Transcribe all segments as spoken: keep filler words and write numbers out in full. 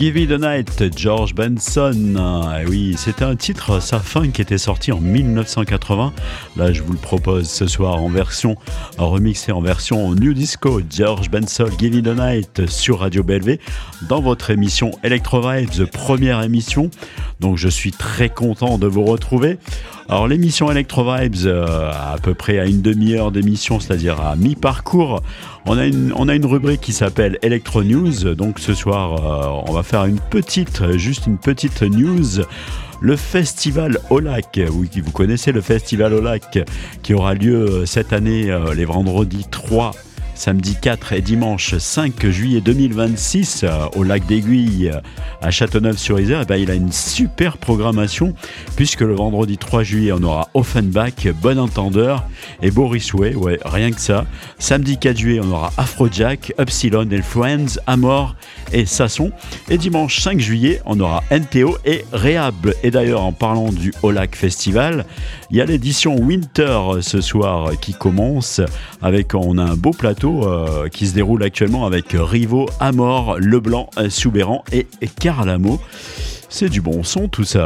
Give Me the Night, George Benson. Ah oui, c'était un titre, sa fin, qui était sorti en dix-neuf cent quatre-vingts. Là, je vous le propose ce soir en version remixée, en version New Disco. George Benson, Give Me the Night sur Radio B L V dans votre émission Electro Vibes, première émission. Donc, je suis très content de vous retrouver. Alors, l'émission Electro Vibes, euh, à peu près à une demi-heure d'émission, c'est-à-dire à mi-parcours, on a une, on a une rubrique qui s'appelle Electro News. Donc, ce soir, euh, on va faire une petite, juste une petite news. Le festival au lac, oui, vous connaissez le festival au lac qui aura lieu cette année, euh, les vendredis trois, samedi quatre et dimanche cinq juillet deux mille vingt-six euh, au lac d'Aiguille euh, à Châteauneuf-sur-Isère. Et ben, il a une super programmation puisque le vendredi trois juillet on aura Offenbach, Bon Entendeur et Boris Way, ouais, rien que ça. Samedi quatre juillet on aura Afrojack, Upsilon and Friends, Amor et Sasson. Et dimanche cinq juillet on aura N T O et Rehab. Et d'ailleurs, en parlant du Au Lac Festival, il y a l'édition Winter ce soir qui commence avec, on a un beau plateau Euh, qui se déroule actuellement avec Rivo, Amor, Leblanc, Soubéran et Carlamo. C'est du bon son tout ça.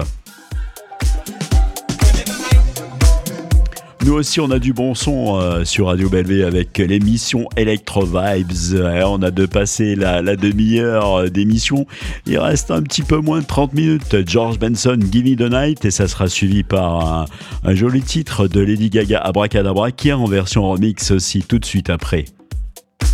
Nous aussi, on a du bon son euh, sur Radio B L V avec l'émission Electro Vibes. Euh, on a de passer la, la demi-heure d'émission. Il reste un petit peu moins de trente minutes. George Benson, Give Me the Night. Et ça sera suivi par un, un joli titre de Lady Gaga, Abracadabra, qui est en version remix aussi tout de suite après.